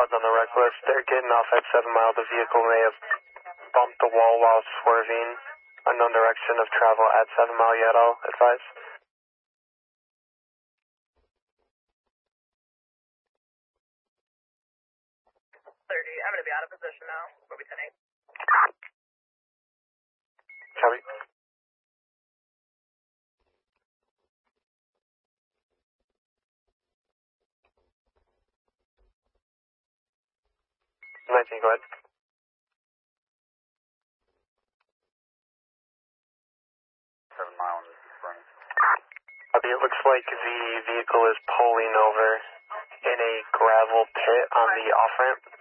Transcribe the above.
5 on the rec list. They're getting off at 7 Mile. The vehicle may have bumped the wall while swerving. Unknown direction of travel at 7 Mile yet, I'll advise. 30, I'm going to be out of position now. We'll be 10-8. Copy. Go ahead. It looks like the vehicle is pulling over in a gravel pit on the off-ramp.